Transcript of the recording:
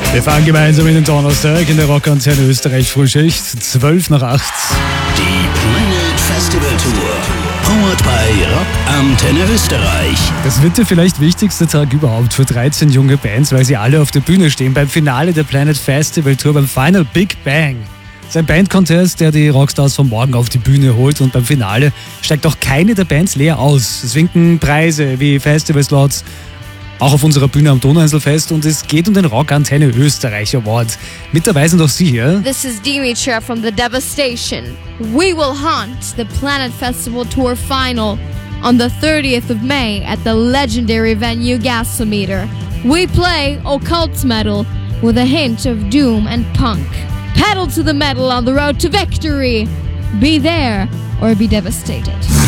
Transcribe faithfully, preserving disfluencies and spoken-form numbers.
Wir fahren gemeinsam in den Donnerstag in der Rockantenne Österreich Frühschicht, zwölf nach acht. Die Planet Festival Tour, powered by Rockantenne Österreich. Das wird der vielleicht wichtigste Tag überhaupt für dreizehn junge Bands, weil sie alle auf der Bühne stehen beim Finale der Planet Festival Tour, beim Final Big Bang. Sein Bandcontest, der die Rockstars von morgen auf die Bühne holt, und beim Finale steigt auch keine der Bands leer aus. Es winken Preise wie Festivalslots, auch auf unserer Bühne am Donauinselfest, und es geht um den Rockantenne Österreich Award. Mit dabei sind auch Sie hier. This is Dimitra from The Devastation. We will haunt the Planet Festival Tour final on the thirtieth of May at the legendary venue Gasometer. We play occult metal with a hint of doom and punk. Pedal to the metal on the road to victory. Be there or be devastated.